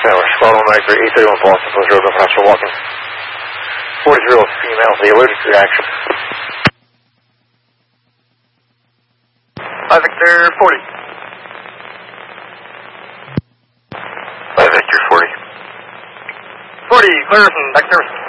Squad 193, 831 Boston, Post Road, North Hospital, walking. 40-year-old female, the allergic reaction. Hi, Victor 40. Hi, Victor 40. 40, clear from back service.